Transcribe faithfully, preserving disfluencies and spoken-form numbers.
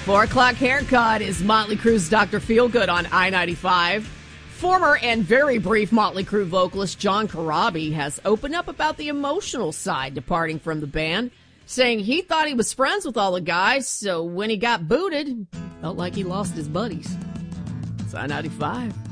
Four o'clock haircut is Motley Crue's Doctor Feelgood on I ninety-five. Former and very brief Motley Crue vocalist John Corabi has opened up about the emotional side departing from the band, saying he thought he was friends with all the guys, so when he got booted, felt like he lost his buddies. It's I ninety-five.